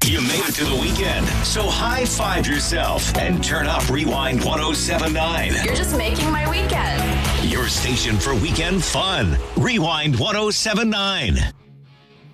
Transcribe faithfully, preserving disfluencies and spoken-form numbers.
You made it to the weekend, so high five yourself and turn up Rewind ten seventy-nine. You're just making my weekend. Your station for weekend fun. Rewind ten seventy-nine.